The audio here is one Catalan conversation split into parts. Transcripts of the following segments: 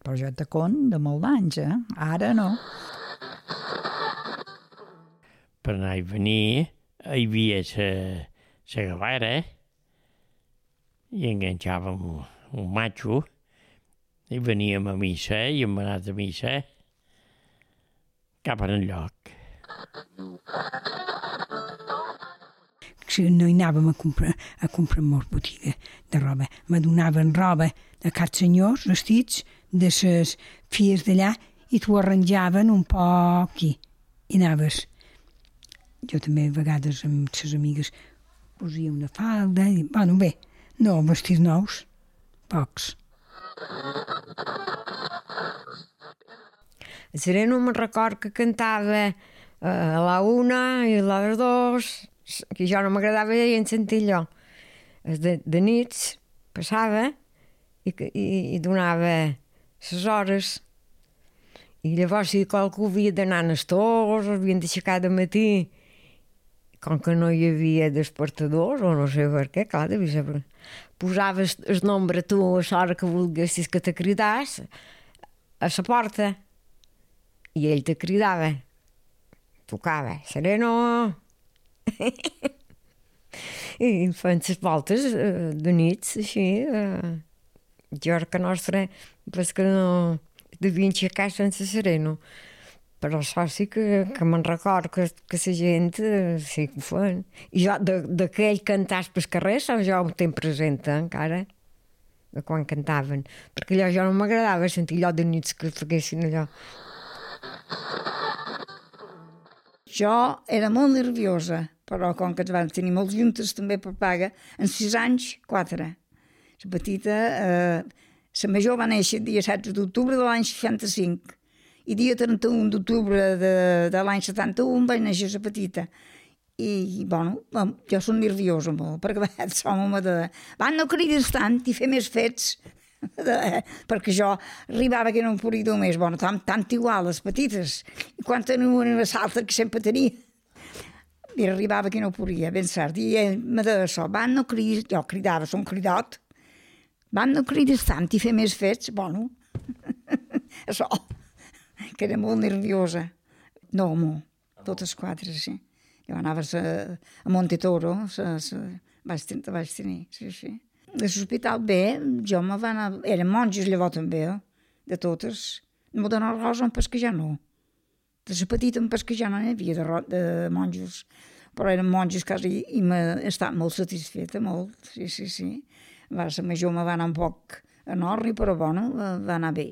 però jo te conto de molt d'anys, Ara no. Per anar i venir hi havia la galera i enganxàvem un matxo i veníem a missa i hem anat a missa cap en lloc. Si no hi anàvem a comprar molta botiga de roba. Me donaven roba de cap senyors, vestits de les filles d'allà, i t'ho arranjaven un poc aquí. I anaves. Jo també a vegades amb les amigues posia una falda i, bueno, bé, no, vestits nous, pocs. A Sereno me'n record que cantava a la 1 i a les 2, que jo no m'agradava i en sentir allò. De nits passava i donava les hores. I llavors si qualcú havia d'anar a estors, havien d'aixecar de matí, com que no hi havia despertadors, o no sé per què, clar, devia ser. Posaves el nombre tu a l'hora que volguessis que te cridàs a la porta i ell te cridava. Tocava, Sereno! I feien les voltes de nits, així. Jo a casa nostra, pues que no devien aixecar sense Sereno. Però això sí que me'n record que la gent sí que ho feien. I jo, d'aquell cantars pel carrer, jo ho tinc present encara, de quan cantaven. Perquè allò jo no m'agradava sentir allò de nits que feguessin allò. Jo era molt nerviosa, però com que ens van tenir molts juntes també per paga, en 6 anys, 4. La petita, la major va néixer el dia 16 d'octubre de l'any 65 i dia 31 d'octubre de l'any 71 vaig néixer la petita. I, bueno, jo soc nerviosa molt, perquè som home de... no crides tant i fer més fets, perquè jo arribava que no em podia dur més, bueno, tant igual, les petites, i quan tenia una salta que sempre tenia, i arribava que no podia, ben cert, i me deia això, no crides, jo cridava, som cridot, no crides tant i fer més fets, bueno, això, que era molt nerviosa. No, molt, totes 4, sí. Jo anava a Montetoro, vaig tenir, sí. A l'hospital bé, jo me va anar... Eren monjos llavors també, de totes. No de Rosa en pesquejar no. De la petita en pesquejar no n'hi havia de monjos, però eren monjos quasi i m'he estat molt satisfeta, molt, sí. La major me va anar un poc en orri, però bueno, va anar bé.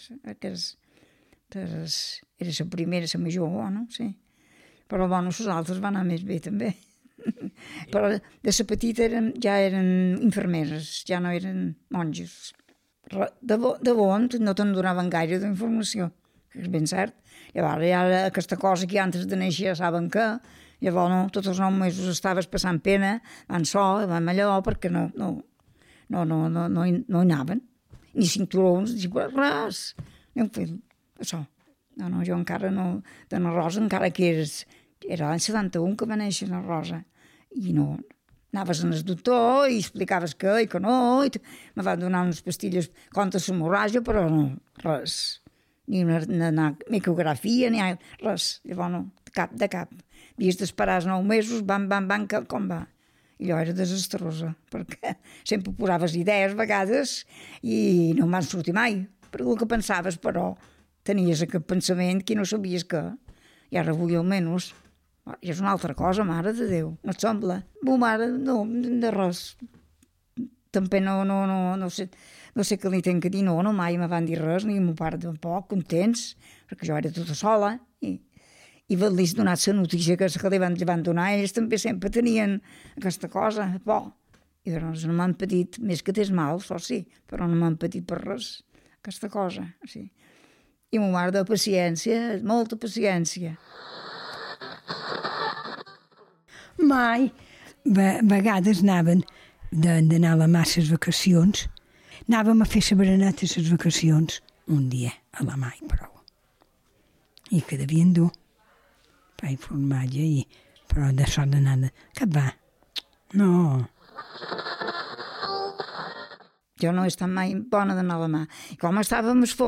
Era la primera, la major, bueno, sí. Però bueno, les altres van anar més bé també. Però de la petita ja eren infermeres, ja no eren monges. De bon no te'n donaven gaire d'informació, que és ben cert. Llavors hi ha aquesta cosa que antes de néixer ja saben que, llavors no, tots els 9 mesos estaves passant pena, van van allò, perquè no hi anaven. Ni cinturons, ni res. Això. No, jo encara no... De la Rosa encara que era l'any 71 que va néixer la Rosa. I no... Anaves al doctor i explicaves que i que no, i me van donar unes pastilles contra l'hemorràgia, però no, res. Ni una ecografia, ni res. Llavors no, de cap. Havies d'esperar els 9 mesos, com va. I allò era desastrosa, perquè sempre posaves idees a vegades i no em van sortir mai. Per el que pensaves, però tenies aquest pensament que no sabies que. I ara avui almenys i és una altra cosa, mare de Déu, no et sembla? Mare, no, de res. També no sé què li tenc que dir, no, mai me van dir res, ni mon pare tampoc, contents, perquè jo era tota sola, i li he donat la notícia que li van donar, ells també sempre tenien aquesta cosa, por. I doncs no m'han patit, més que tens mal, això sí, però no m'han patit per res, aquesta cosa, sí. I mon mare de paciència, molta paciència. Mai. A vegades anàvem d'anar a la mà a les vacacions. Anàvem a fer la bereneta a les vacacions. Un dia a la mà i prou. I que devien dur pa i formatge, però d'això d'anar... Cap va. No. Jo no he estat mai bona d'anar a la mà. I com estàvem